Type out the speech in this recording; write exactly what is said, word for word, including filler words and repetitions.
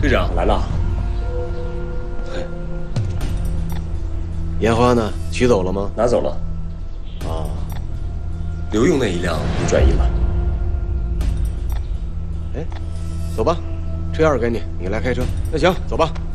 队长来了。 嘿，烟花呢？取走了吗？ 拿走了。 啊， 刘用那一辆你转移了。 哎，走吧，车钥匙给你，你来开车。那行，走吧。